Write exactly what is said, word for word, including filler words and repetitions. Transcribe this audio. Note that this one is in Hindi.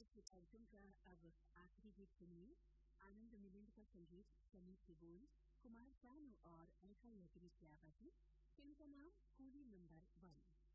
इस एल्बम का अब आखिरी गीत सुनिए। आनंद मिलिंद का संगीत, समीर के बोल, कुमार सानू और अलका याग्निक की आवाज में। फिल्म का नाम कूली नंबर वन।